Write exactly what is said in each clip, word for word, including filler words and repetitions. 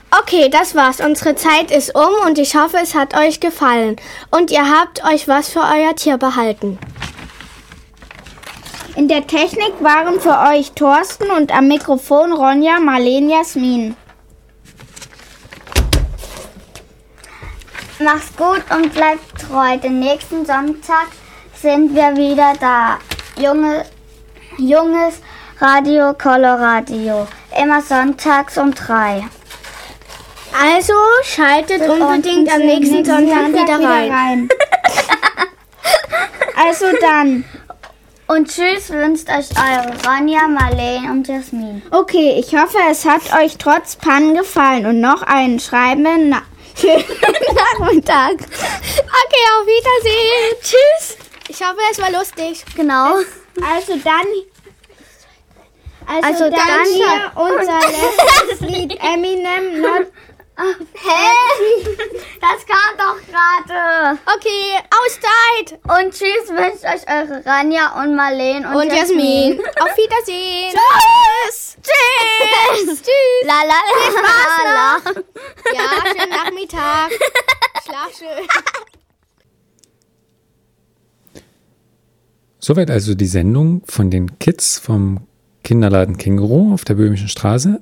Okay, das war's. Unsere Zeit ist um und ich hoffe, es hat euch gefallen. Und ihr habt euch was für euer Tier behalten. In der Technik waren für euch Thorsten und am Mikrofon Ronja, Marleen, Jasmin. Macht's gut und bleibt treu. Den nächsten Sonntag sind wir wieder da. Junge, junges Radio Coloradio. Immer sonntags um drei. Also schaltet Bis unbedingt am nächsten Sonntag wieder rein. rein. Also dann. Und tschüss wünscht euch eure Ronja, Marleen und Jasmin. Okay, ich hoffe, es hat euch trotz Pannen gefallen und noch einen schreibenden Na- schönen Nachmittag. Okay, auf Wiedersehen. Tschüss. Ich hoffe, es war lustig. Genau. Also dann... Also, also dann, dann hier unser letztes Lied Eminem Not... Hä? Das kam doch gerade. Okay, Auszeit. Und tschüss wünscht euch eure Ronja und Marleen und, und Jasmin. Jasmin. Auf Wiedersehen. Tschüss. Tschüss. Tschüss. La la Viel Spaß la. noch. Ja, schönen Nachmittag. Schlaf schön. Soweit also die Sendung von den Kids vom Kinderladen Känguru auf der Böhmischen Straße.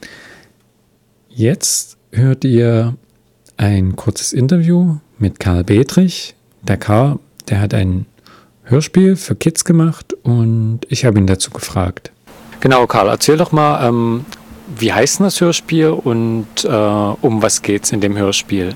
Jetzt hört ihr ein kurzes Interview mit Karl Bedrich. Der Karl, der hat ein Hörspiel für Kids gemacht und ich habe ihn dazu gefragt. Genau, Karl, erzähl doch mal, ähm, wie heißt denn das Hörspiel und äh, um was geht's in dem Hörspiel?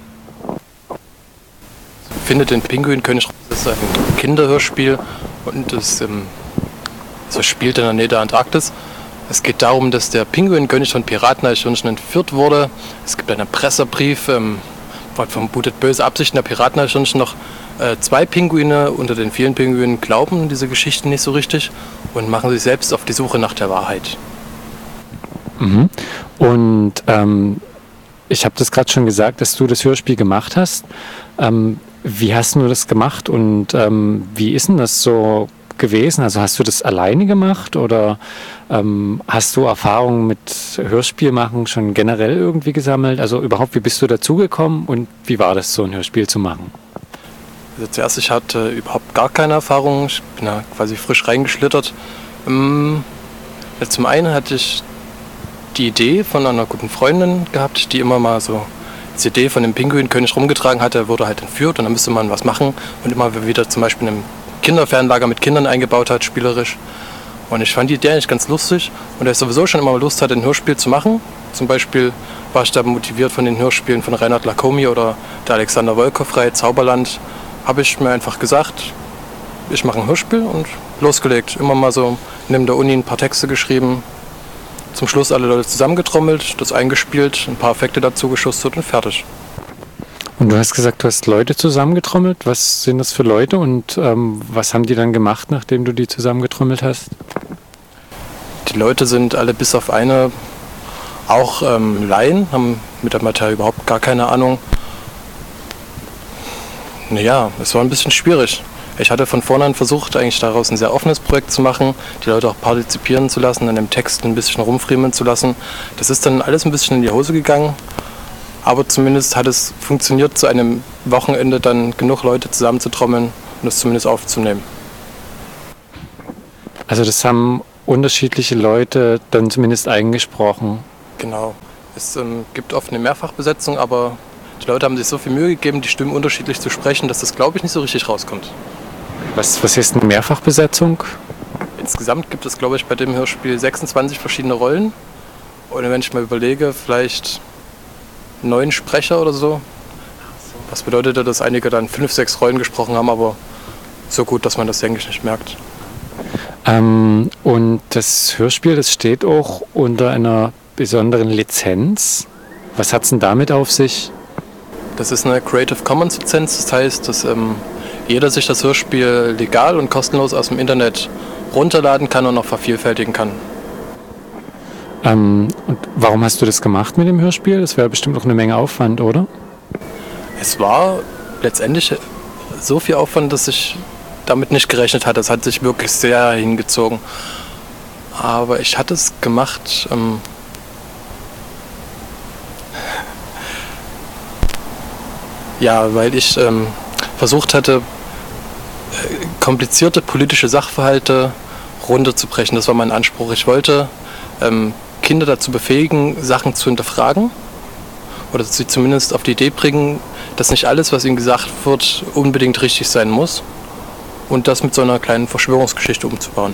Findet den Pinguinkönig. Das ist ein Kinderhörspiel und das, ähm, das spielt in der Nähe der Antarktis. Es geht darum, dass der Pinguinkönig von Pirateneichhörnchen entführt wurde. Es gibt einen Erpresserbrief, ähm, man vermutet böse Absichten der Pirateneichhörnchen noch. Äh, zwei Pinguine unter den vielen Pinguinen glauben diese Geschichte nicht so richtig und machen sich selbst auf die Suche nach der Wahrheit. Mhm. Und ähm, ich habe das gerade schon gesagt, dass du das Hörspiel gemacht hast. Ähm, wie hast du das gemacht und ähm, wie ist denn das so gewesen? Also hast du das alleine gemacht oder ähm, hast du Erfahrungen mit Hörspielmachen schon generell irgendwie gesammelt? Also überhaupt, wie bist du dazugekommen und wie war das, so ein Hörspiel zu machen? Also zuerst, ich hatte überhaupt gar keine Erfahrung. Ich bin da quasi frisch reingeschlittert. Ähm, zum einen hatte ich die Idee von einer guten Freundin gehabt, die immer mal so die Idee von dem Pinguinkönig rumgetragen hatte. Er wurde halt entführt und dann müsste man was machen und immer wieder zum Beispiel in einem Kinderfernlager mit Kindern eingebaut hat, spielerisch. Und ich fand die Idee eigentlich ganz lustig und da ich sowieso schon immer Lust hatte, ein Hörspiel zu machen. Zum Beispiel war ich da motiviert von den Hörspielen von Reinhard Lacomi oder der Alexander Wolkow-Reihe Zauberland. Habe ich mir einfach gesagt, ich mache ein Hörspiel und losgelegt. Immer mal so neben der Uni ein paar Texte geschrieben. Zum Schluss alle Leute zusammengetrommelt, das eingespielt, ein paar Effekte dazu geschustert und fertig. Und du hast gesagt, du hast Leute zusammengetrommelt. Was sind das für Leute und ähm, was haben die dann gemacht, nachdem du die zusammengetrommelt hast? Die Leute sind alle bis auf eine auch ähm, Laien, haben mit der Materie überhaupt gar keine Ahnung. Naja, es war ein bisschen schwierig. Ich hatte von vornherein versucht, eigentlich daraus ein sehr offenes Projekt zu machen, die Leute auch partizipieren zu lassen, an dem Text ein bisschen rumfriemeln zu lassen. Das ist dann alles ein bisschen in die Hose gegangen. Aber zumindest hat es funktioniert, zu einem Wochenende dann genug Leute zusammenzutrommeln und es zumindest aufzunehmen. Also das haben unterschiedliche Leute dann zumindest eingesprochen. Genau. Es ähm, gibt oft eine Mehrfachbesetzung, aber die Leute haben sich so viel Mühe gegeben, die Stimmen unterschiedlich zu sprechen, dass das, glaube ich, nicht so richtig rauskommt. Was, was ist eine Mehrfachbesetzung? Insgesamt gibt es, glaube ich, bei dem Hörspiel sechsundzwanzig verschiedene Rollen. Und wenn ich mal überlege, vielleicht neun Sprecher oder so. Was bedeutet, dass einige dann fünf, sechs Rollen gesprochen haben, aber so gut, dass man das eigentlich nicht merkt. Ähm, und das Hörspiel, das steht auch unter einer besonderen Lizenz. Was hat es denn damit auf sich? Das ist eine Creative Commons Lizenz. Das heißt, dass ähm, jeder sich das Hörspiel legal und kostenlos aus dem Internet runterladen kann und auch vervielfältigen kann. Ähm, und warum hast du das gemacht mit dem Hörspiel? Das wäre bestimmt auch eine Menge Aufwand, oder? Es war letztendlich so viel Aufwand, dass ich damit nicht gerechnet hatte. Es hat sich wirklich sehr hingezogen. Aber ich hatte es gemacht, ähm, Ja, weil ich ähm, versucht hatte, komplizierte politische Sachverhalte runterzubrechen. Das war mein Anspruch. Ich wollte ähm, Kinder dazu befähigen, Sachen zu hinterfragen oder sie zumindest auf die Idee bringen, dass nicht alles, was ihnen gesagt wird, unbedingt richtig sein muss und das mit so einer kleinen Verschwörungsgeschichte umzubauen.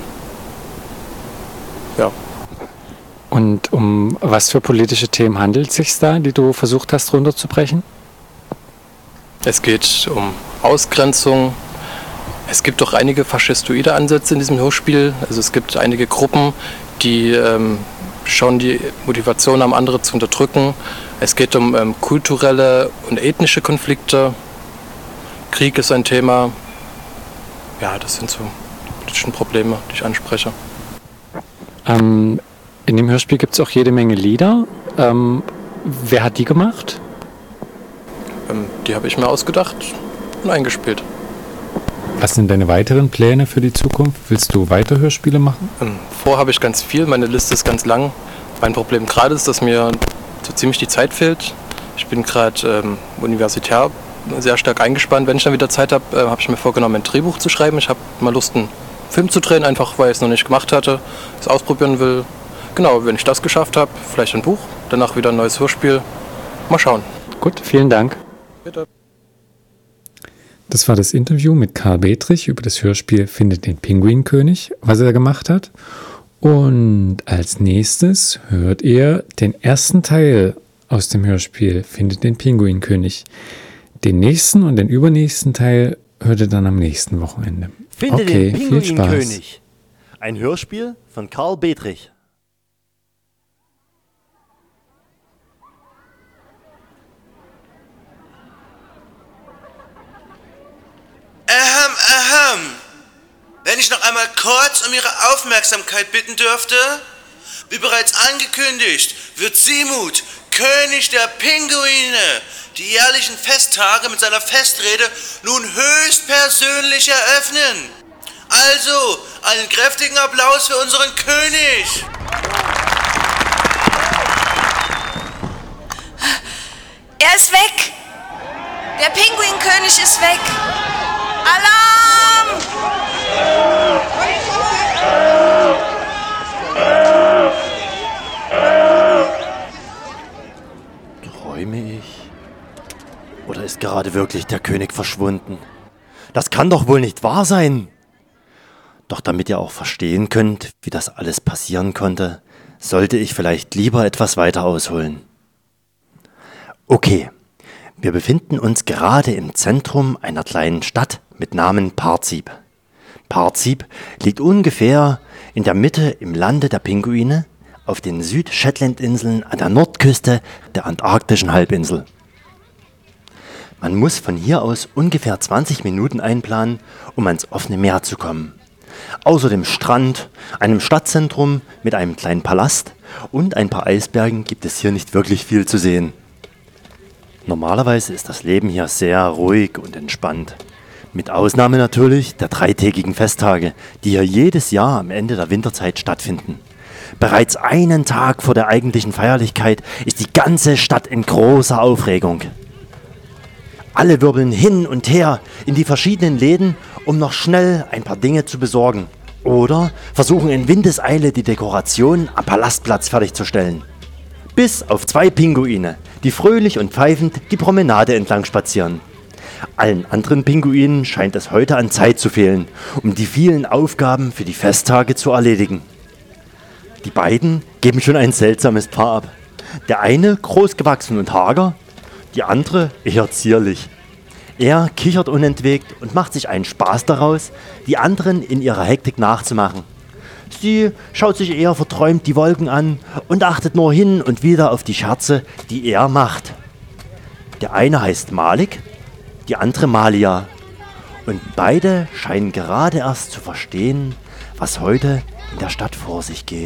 Ja. Und um was für politische Themen handelt es sich da, die du versucht hast runterzubrechen? Es geht um Ausgrenzung. Es gibt auch einige faschistoide Ansätze in diesem Hörspiel. Also es gibt einige Gruppen, die ähm, schauen, die Motivation haben, andere zu unterdrücken. Es geht um ähm, kulturelle und ethnische Konflikte. Krieg ist ein Thema. Ja, das sind so die politischen Probleme, die ich anspreche. Ähm, in dem Hörspiel gibt es auch jede Menge Lieder. Ähm, wer hat die gemacht? Ähm, die habe ich mir ausgedacht und eingespielt. Was sind deine weiteren Pläne für die Zukunft? Willst du weiter Hörspiele machen? Ähm, vor habe ich ganz viel, meine Liste ist ganz lang. Mein Problem gerade ist, dass mir so ziemlich die Zeit fehlt. Ich bin gerade ähm, universitär sehr stark eingespannt. Wenn ich dann wieder Zeit habe, äh, habe ich mir vorgenommen, ein Drehbuch zu schreiben. Ich habe mal Lust, einen Film zu drehen, einfach weil ich es noch nicht gemacht hatte, es ausprobieren will. Genau, wenn ich das geschafft habe, vielleicht ein Buch, danach wieder ein neues Hörspiel. Mal schauen. Gut, vielen Dank. Bitte. Das war das Interview mit Karl Bedrich über das Hörspiel Findet den Pinguinkönig, was er gemacht hat. Und als nächstes hört ihr den ersten Teil aus dem Hörspiel Findet den Pinguinkönig. Den nächsten und den übernächsten Teil hört ihr dann am nächsten Wochenende. Finde okay, den Pinguinkönig. Ein Hörspiel von Karl Bedrich. Ahem, ahem. Wenn ich noch einmal kurz um Ihre Aufmerksamkeit bitten dürfte. Wie bereits angekündigt, wird Simut, König der Pinguine, die jährlichen Festtage mit seiner Festrede nun höchstpersönlich eröffnen. Also, einen kräftigen Applaus für unseren König. Er ist weg. Der Pinguinkönig ist weg. Alarm! Träume ich? Oder ist gerade wirklich der König verschwunden? Das kann doch wohl nicht wahr sein. Doch damit ihr auch verstehen könnt, wie das alles passieren konnte, sollte ich vielleicht lieber etwas weiter ausholen. Okay, wir befinden uns gerade im Zentrum einer kleinen Stadt mit Namen Parziep. Parziep liegt ungefähr in der Mitte im Lande der Pinguine auf den Süd-Shetland-Inseln an der Nordküste der antarktischen Halbinsel. Man muss von hier aus ungefähr zwanzig Minuten einplanen, um ans offene Meer zu kommen. Außer dem Strand, einem Stadtzentrum mit einem kleinen Palast und ein paar Eisbergen gibt es hier nicht wirklich viel zu sehen. Normalerweise ist das Leben hier sehr ruhig und entspannt. Mit Ausnahme natürlich der dreitägigen Festtage, die hier jedes Jahr am Ende der Winterzeit stattfinden. Bereits einen Tag vor der eigentlichen Feierlichkeit ist die ganze Stadt in großer Aufregung. Alle wirbeln hin und her in die verschiedenen Läden, um noch schnell ein paar Dinge zu besorgen. Oder versuchen in Windeseile die Dekoration am Palastplatz fertigzustellen. Bis auf zwei Pinguine, die fröhlich und pfeifend die Promenade entlang spazieren. Allen anderen Pinguinen scheint es heute an Zeit zu fehlen, um die vielen Aufgaben für die Festtage zu erledigen. Die beiden geben schon ein seltsames Paar ab. Der eine großgewachsen und hager, die andere eher zierlich. Er kichert unentwegt und macht sich einen Spaß daraus, die anderen in ihrer Hektik nachzumachen. Sie schaut sich eher verträumt die Wolken an und achtet nur hin und wieder auf die Scherze, die er macht. Der eine heißt Malik, die andere Malia. Und beide scheinen gerade erst zu verstehen, was heute in der Stadt vor sich geht.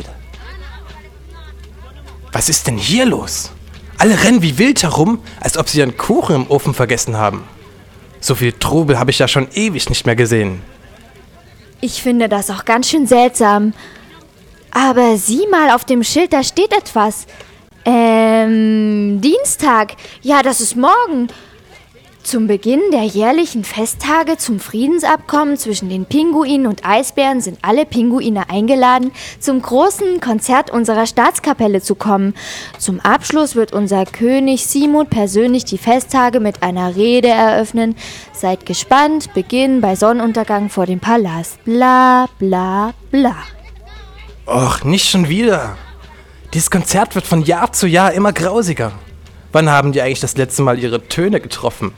Was ist denn hier los? Alle rennen wie wild herum, als ob sie ihren Kuchen im Ofen vergessen haben. So viel Trubel habe ich ja schon ewig nicht mehr gesehen. Ich finde das auch ganz schön seltsam. Aber sieh mal, auf dem Schild, da steht etwas. Ähm, Dienstag. Ja, das ist morgen. Zum Beginn der jährlichen Festtage zum Friedensabkommen zwischen den Pinguinen und Eisbären sind alle Pinguine eingeladen, zum großen Konzert unserer Staatskapelle zu kommen. Zum Abschluss wird unser König Simut persönlich die Festtage mit einer Rede eröffnen. Seid gespannt, Beginn bei Sonnenuntergang vor dem Palast. Bla bla bla. Och, nicht schon wieder. Dieses Konzert wird von Jahr zu Jahr immer grausiger. Wann haben die eigentlich das letzte Mal ihre Töne getroffen?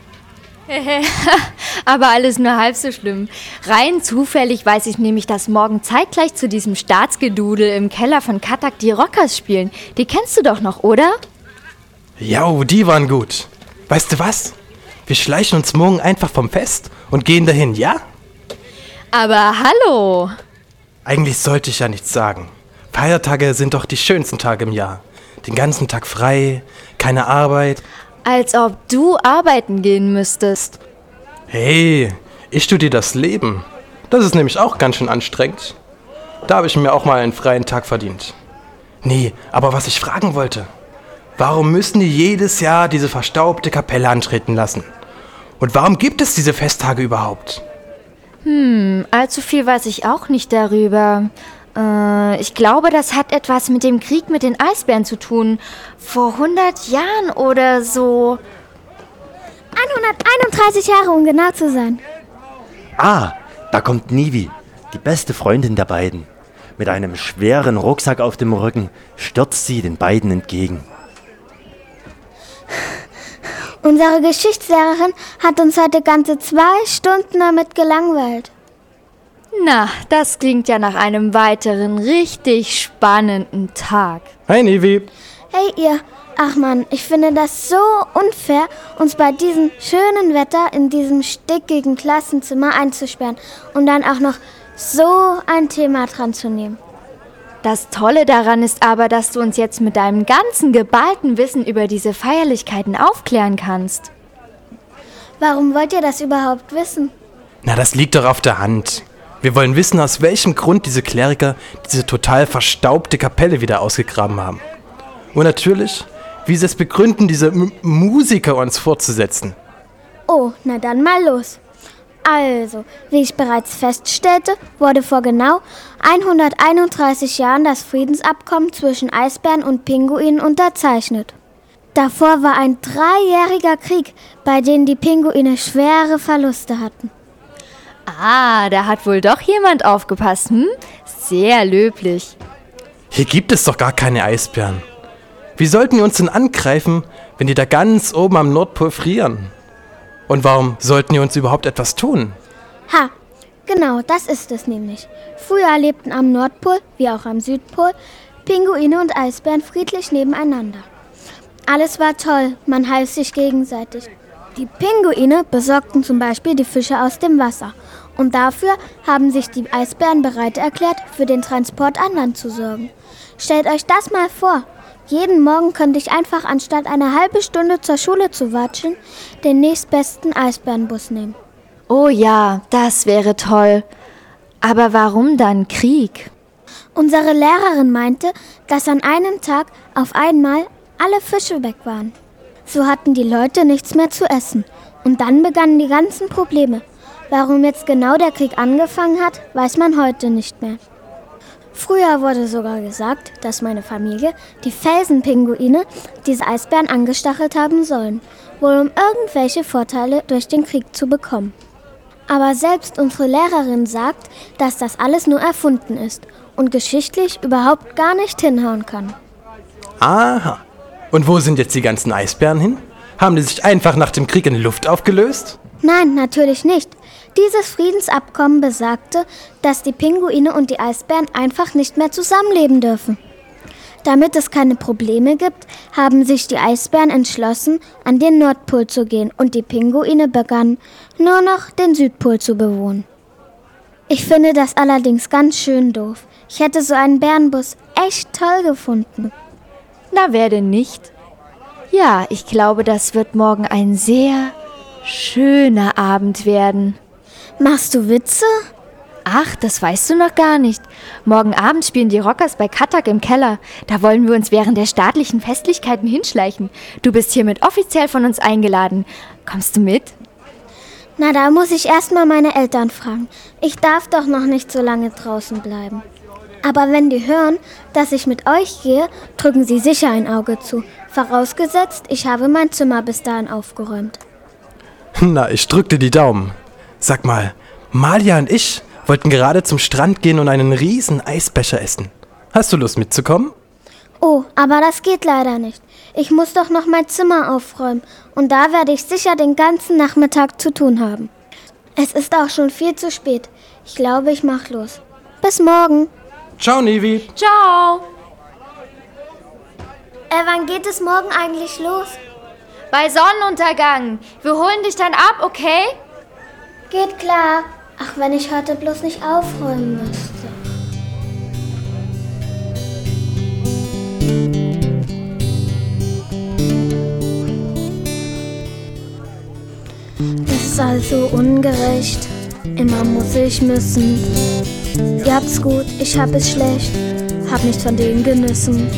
Aber alles nur halb so schlimm. Rein zufällig weiß ich nämlich, dass morgen zeitgleich zu diesem Staatsgedudel im Keller von Katak die Rockers spielen. Die kennst du doch noch, oder? Ja, die waren gut. Weißt du was? Wir schleichen uns morgen einfach vom Fest und gehen dahin, ja? Aber hallo! Eigentlich sollte ich ja nichts sagen. Feiertage sind doch die schönsten Tage im Jahr. Den ganzen Tag frei, keine Arbeit. Als ob du arbeiten gehen müsstest. Hey, ich studiere das Leben. Das ist nämlich auch ganz schön anstrengend. Da habe ich mir auch mal einen freien Tag verdient. Nee, aber was ich fragen wollte. Warum müssen die jedes Jahr diese verstaubte Kapelle antreten lassen? Und warum gibt es diese Festtage überhaupt? Hm, allzu viel weiß ich auch nicht darüber. Äh, ich glaube, das hat etwas mit dem Krieg mit den Eisbären zu tun. Vor hundert Jahren oder so. hunderteinunddreißig Jahre, um genau zu sein. Ah, da kommt Nivi, die beste Freundin der beiden. Mit einem schweren Rucksack auf dem Rücken stürzt sie den beiden entgegen. Unsere Geschichtslehrerin hat uns heute ganze zwei Stunden damit gelangweilt. Na, das klingt ja nach einem weiteren richtig spannenden Tag. Hi, Nivi. Hey ihr, ach Mann, ich finde das so unfair, uns bei diesem schönen Wetter in diesem stickigen Klassenzimmer einzusperren und dann auch noch so ein Thema dran zu nehmen. Das Tolle daran ist aber, dass du uns jetzt mit deinem ganzen geballten Wissen über diese Feierlichkeiten aufklären kannst. Warum wollt ihr das überhaupt wissen? Na, das liegt doch auf der Hand. Wir wollen wissen, aus welchem Grund diese Kleriker diese total verstaubte Kapelle wieder ausgegraben haben. Und natürlich, wie sie es begründen, diese M- Musiker uns fortzusetzen. Oh, na dann mal los. Also, wie ich bereits feststellte, wurde vor genau hunderteinunddreißig Jahren das Friedensabkommen zwischen Eisbären und Pinguinen unterzeichnet. Davor war ein dreijähriger Krieg, bei dem die Pinguine schwere Verluste hatten. Ah, da hat wohl doch jemand aufgepasst, hm? Sehr löblich. Hier gibt es doch gar keine Eisbären. Wie sollten wir uns denn angreifen, wenn die da ganz oben am Nordpol frieren? Und warum sollten die uns überhaupt etwas tun? Ha, genau, das ist es nämlich. Früher lebten am Nordpol, wie auch am Südpol, Pinguine und Eisbären friedlich nebeneinander. Alles war toll, man half sich gegenseitig. Die Pinguine besorgten zum Beispiel die Fische aus dem Wasser. Und dafür haben sich die Eisbären bereit erklärt, für den Transport an Land zu sorgen. Stellt euch das mal vor. Jeden Morgen könnte ich einfach, anstatt eine halbe Stunde zur Schule zu watscheln, den nächstbesten Eisbärenbus nehmen. Oh ja, das wäre toll. Aber warum dann Krieg? Unsere Lehrerin meinte, dass an einem Tag auf einmal alle Fische weg waren. So hatten die Leute nichts mehr zu essen. Und dann begannen die ganzen Probleme. Warum jetzt genau der Krieg angefangen hat, weiß man heute nicht mehr. Früher wurde sogar gesagt, dass meine Familie, die Felsenpinguine, diese Eisbären angestachelt haben sollen, wohl um irgendwelche Vorteile durch den Krieg zu bekommen. Aber selbst unsere Lehrerin sagt, dass das alles nur erfunden ist und geschichtlich überhaupt gar nicht hinhauen kann. Aha. Und wo sind jetzt die ganzen Eisbären hin? Haben die sich einfach nach dem Krieg in Luft aufgelöst? Nein, natürlich nicht. Dieses Friedensabkommen besagte, dass die Pinguine und die Eisbären einfach nicht mehr zusammenleben dürfen. Damit es keine Probleme gibt, haben sich die Eisbären entschlossen, an den Nordpol zu gehen und die Pinguine begannen, nur noch den Südpol zu bewohnen. Ich finde das allerdings ganz schön doof. Ich hätte so einen Bärenbus echt toll gefunden. Na, wer denn nicht? Ja, ich glaube, das wird morgen ein sehr schöner Abend werden. Machst du Witze? Ach, das weißt du noch gar nicht. Morgen Abend spielen die Rockers bei Katak im Keller. Da wollen wir uns während der staatlichen Festlichkeiten hinschleichen. Du bist hiermit offiziell von uns eingeladen. Kommst du mit? Na, da muss ich erstmal meine Eltern fragen. Ich darf doch noch nicht so lange draußen bleiben. Aber wenn die hören, dass ich mit euch gehe, drücken sie sicher ein Auge zu. Vorausgesetzt, ich habe mein Zimmer bis dahin aufgeräumt. Na, ich drück dir die Daumen. Sag mal, Malia und ich wollten gerade zum Strand gehen und einen riesen Eisbecher essen. Hast du Lust mitzukommen? Oh, aber das geht leider nicht. Ich muss doch noch mein Zimmer aufräumen und da werde ich sicher den ganzen Nachmittag zu tun haben. Es ist auch schon viel zu spät. Ich glaube, ich mach los. Bis morgen. Ciao, Nivi. Ciao. Äh, wann geht es morgen eigentlich los? Bei Sonnenuntergang. Wir holen dich dann ab, okay? Geht klar. Ach, wenn ich heute bloß nicht aufräumen müsste. Das ist also ungerecht. Immer muss ich müssen. Ihr habt's gut, ich hab es schlecht. Hab nicht von den Genüssen.